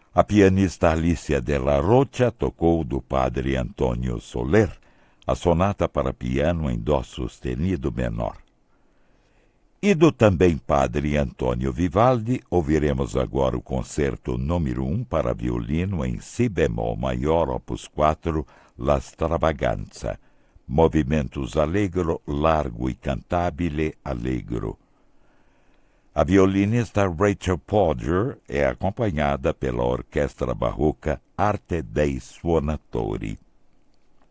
A pianista Alicia Della Rocha tocou do padre Antônio Soler a sonata para piano em dó sustenido menor. E do também padre Antônio Vivaldi, ouviremos agora o concerto número 1 para violino em si bemol maior, opus 4, La Stravaganza, movimentos allegro, largo e cantabile allegro. A violinista Rachel Podger é acompanhada pela orquestra barroca Arte dei Suonatori.